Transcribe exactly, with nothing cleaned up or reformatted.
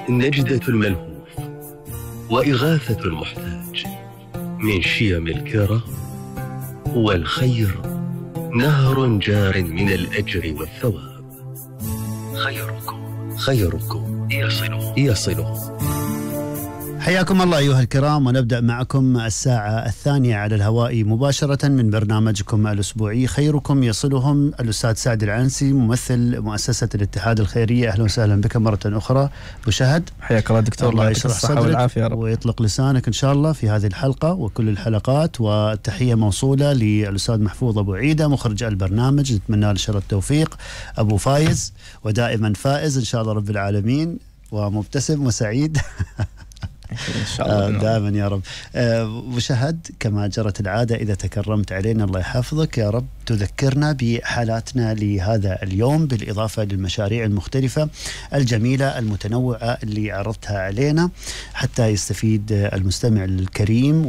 نجدة الملهوف وإغاثة المحتاج، من شيم الكرام والخير نهر جار من الأجر والثواب. خيركم خيركم يصله يصله. حياكم الله أيها الكرام، ونبدأ معكم الساعة الثانية على الهواء مباشرة من برنامجكم الأسبوعي خيركم يصلهم. الأستاذ سعد العنسي ممثل مؤسسة الاتحاد الخيرية، أهلا وسهلا بك مرة أخرى. أبو شهد، حياك الله دكتور، الله يشرح صدرك يا رب ويطلق لسانك إن شاء الله في هذه الحلقة وكل الحلقات. والتحية موصولة للأستاذ محفوظ أبو عيدة مخرج البرنامج، نتمنى له شر التوفيق. أبو فايز ودائما فائز إن شاء الله رب العالمين، ومبتسم وسعيد إن شاء الله دائما يا رب. أبو شهد، كما جرت العادة إذا تكرمت علينا الله يحفظك يا رب، تذكرنا بحالاتنا لهذا اليوم بالإضافة للمشاريع المختلفة الجميلة المتنوعة اللي عرضتها علينا حتى يستفيد المستمع الكريم